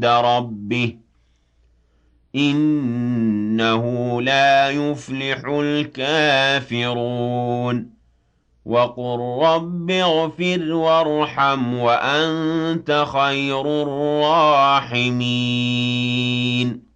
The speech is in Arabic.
ربه إنه لا يفلح الكافرون وقل رب اغفر وارحم وأنت خير الراحمين